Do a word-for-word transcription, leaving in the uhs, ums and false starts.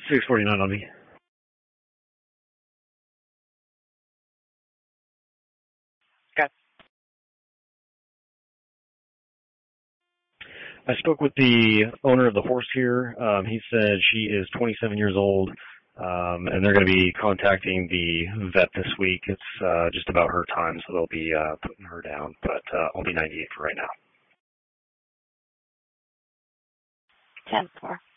six forty-nine on me. Okay. I spoke with the owner of the horse here. Um, he said she is twenty-seven years old, um, and they're going to be contacting the vet this week. It's uh, just about her time, so they'll be uh, putting her down, but uh, only ninety-eight for right now. ten four.